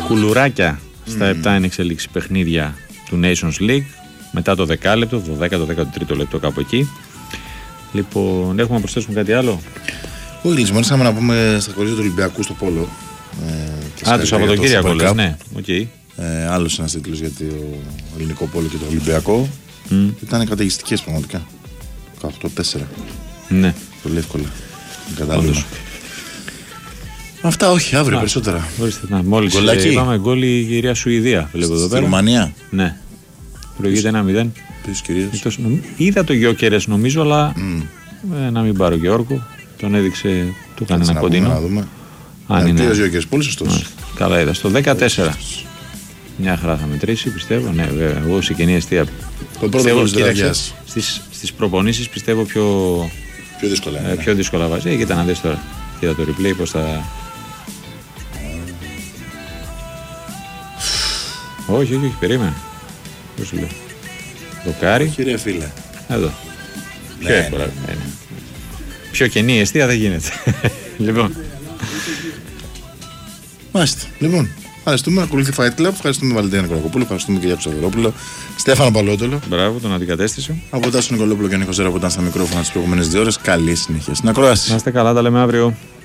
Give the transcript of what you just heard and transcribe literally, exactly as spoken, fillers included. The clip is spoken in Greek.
κουλουράκια στα Mm. επτά είναι εξελίξει παιχνίδια του Nations League. Μετά το δεκάλεπτο, το δέκατο, δέκατο τρίτο λεπτό κάπου εκεί. Λοιπόν, έχουμε να προσθέσουμε κάτι άλλο. Όχι, λησμονήσαμε να πούμε στα κορίτσια του Ολυμπιακού στο Πόλο. Ε, Α, το Σαββατοκύριακο λες, ναι. Okay. Ε, άλλος ένας τίτλος για το ελληνικό Πόλο και το Ολυμπιακό. Mm. Ήταν καταιγιστικές πραγματικά. δεκαοκτώ τέσσερα. Ναι. Πολύ εύκολα. Κατάλαβα. Αυτά όχι, αύριο Α, περισσότερα. Να, μόλις είπαμε γκολ η κυρία Σουηδία. Βλέπω εδώ πέρα. Στη Ρουμανία. Ναι. Προηγείται ένα μηδέν. Είδα το Γιόκερες νομίζω, αλλά mm. ε, να μην πάρω Γιώργο. Τον έδειξε, του έκανε ένα κοντινό. Να δούμε. Αν είναι. Γιόκερες, πολύ σωστός. Καλά είδα. Στο δεκατέσσερα. Μια χαρά θα μετρήσει, πιστεύω. Ναι, βέβαια. Εγώ σε κοινή αιστεία. Το πρώτο γκολ της Ραβιάς. Στις, στις προπονήσεις πιστεύω πιο, πιο δύσκολα. Ε, πιο δύσκολα βάζει. Ε, κοίτα να δεις τώρα. Κοίτα το replay πώς θα. όχι, όχι, όχι, περίμενε. Πώς σου λέω. Δοκάρι. Κύριε φίλε. Εδώ. Πιο ναι, εύκολα. Ναι. Ναι. Πιο κενή αιστεία δεν γίνεται. Λοιπόν. Μάλιστα. Λοιπόν. Ευχαριστούμε. Ακολουθεί Fight Club. Ευχαριστούμε Βαλεντίνα Κορακοπούλου. Ευχαριστούμε και για τον Σαββερόπουλο. Στέφανο Παλότολο. Μπράβο, τον αντικατέστησε. Από Τάσο Νικολόπουλο και Νίκο Ζέρα που ήταν στα μικρόφωνα τις προηγούμενες δύο ώρες. Καλή συνέχεια στην ακρόαση. Να είστε καλά, τα λέμε αύριο.